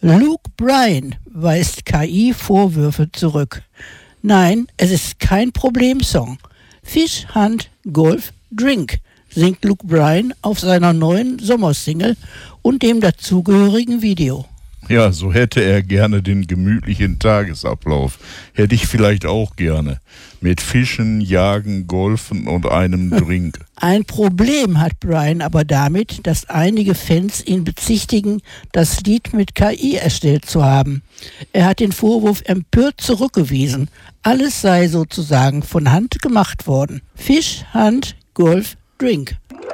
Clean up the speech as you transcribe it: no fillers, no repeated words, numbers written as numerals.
Luke Bryan weist KI-Vorwürfe zurück. Nein, es ist kein Problemsong. Fish, Hunt, Golf, Drink singt Luke Bryan auf seiner neuen Sommersingle und dem dazugehörigen Video. Ja, so hätte er gerne den gemütlichen Tagesablauf. Hätte ich vielleicht auch gerne. Mit Fischen, Jagen, Golfen und einem Drink. Ein Problem hat Bryan aber damit, dass einige Fans ihn bezichtigen, das Lied mit KI erstellt zu haben. Er hat den Vorwurf empört zurückgewiesen. Alles sei sozusagen von Hand gemacht worden. Fish, Hunt, Golf, Drink.